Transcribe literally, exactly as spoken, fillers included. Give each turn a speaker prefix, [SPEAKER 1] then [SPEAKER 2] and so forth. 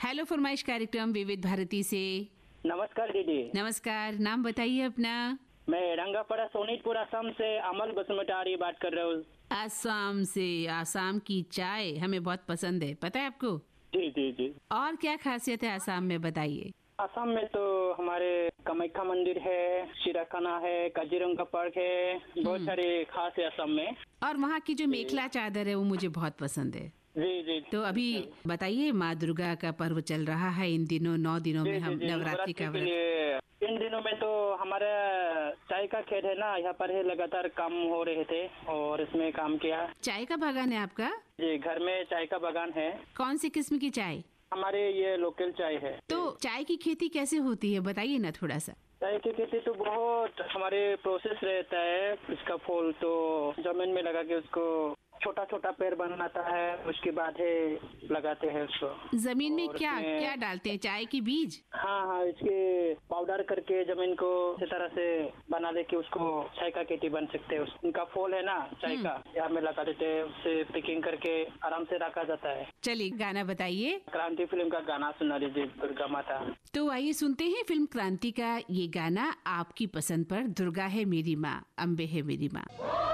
[SPEAKER 1] Hello फरमाइश कार्यक्रम विविध भारती से।
[SPEAKER 2] नमस्कार दीदी।
[SPEAKER 1] नमस्कार, नाम बताइए अपना।
[SPEAKER 2] मैं रंगापड़ा सोनीतपुर असम से अमल बसुमतारी बात कर रहा हूँ।
[SPEAKER 1] आसाम से। आसाम की चाय हमें बहुत पसंद है, पता है आपको?
[SPEAKER 2] जी जी जी।
[SPEAKER 1] और क्या खासियत है आसाम में, बताइए।
[SPEAKER 2] असम में तो हमारे कामाख्या मंदिर है, सिराखाना है, काजीरंगा पार्क है, बहुत सारे खास है असम में।
[SPEAKER 1] और वहाँ की जो मेखला चादर है वो मुझे बहुत पसंद है।
[SPEAKER 2] जी जी।
[SPEAKER 1] तो अभी बताइए, माँ दुर्गा का पर्व चल रहा है इन दिनों, नौ दिनों में हम नवरात्रि का व्रत।
[SPEAKER 2] इन दिनों में तो हमारा चाय का खेत है ना, यहाँ पर है, लगातार काम हो रहे थे और इसमें काम किया।
[SPEAKER 1] चाय का बागान है आपका?
[SPEAKER 2] जी, घर में चाय का बागान है।
[SPEAKER 1] कौन सी किस्म की चाय?
[SPEAKER 2] हमारे ये लोकल चाय है।
[SPEAKER 1] तो चाय की खेती कैसे होती है, बताइए ना थोड़ा सा।
[SPEAKER 2] चाय की खेती तो बहुत हमारे प्रोसेस रहता है। इसका फूल तो जमीन में लगा के उसको छोटा छोटा पेड़ बनाता है, उसके बाद है लगाते हैं उसको।
[SPEAKER 1] जमीन में क्या क्या डालते हैं? चाय की बीज?
[SPEAKER 2] हाँ हाँ, इसके पाउडर करके जमीन को इस तरह से बना दे के उसको चाय का खेती बन सकते हैं। उनका फूल है ना चाय का, यहाँ में लगा देते हैं, उससे पैकिंग करके आराम से रखा जाता है।
[SPEAKER 1] चलिए गाना बताइए।
[SPEAKER 2] क्रांति फिल्म का गाना सुना दीजिए, दुर्गा माता।
[SPEAKER 1] तो आइए सुनते हैं फिल्म क्रांति का ये गाना आपकी पसंद पर। दुर्गा है मेरी माँ, अम्बे है मेरी माँ।